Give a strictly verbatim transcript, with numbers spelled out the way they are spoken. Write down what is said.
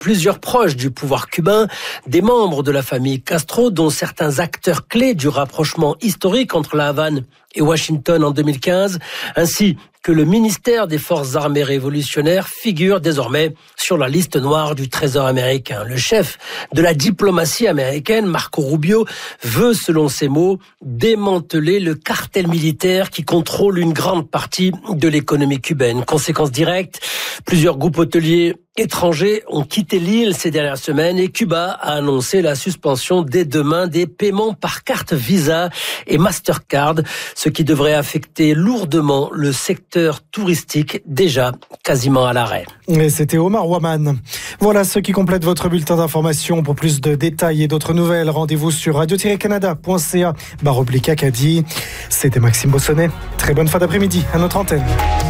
Plusieurs proches du pouvoir cubain, des membres de la famille Castro, dont certains acteurs clés du rapprochement historique entre la Havane et Washington en deux mille quinze, ainsi que le ministère des Forces armées révolutionnaires figure désormais sur la liste noire du Trésor américain. Le chef de la diplomatie américaine, Marco Rubio, veut, selon ses mots, démanteler le cartel militaire qui contrôle une grande partie de l'économie cubaine. Conséquence directe, plusieurs groupes hôteliers étrangers ont quitté l'île ces dernières semaines et Cuba a annoncé la suspension dès demain des paiements par carte Visa et Mastercard, ce qui devrait affecter lourdement le secteur touristique déjà quasiment à l'arrêt. Et c'était Omar Ouaman. Voilà ce qui complète votre bulletin d'information. Pour plus de détails et d'autres nouvelles, rendez-vous sur radio tiret canada point c a barre oblique Acadie. C'était Maxime Bossonnet. Très bonne fin d'après-midi à notre antenne.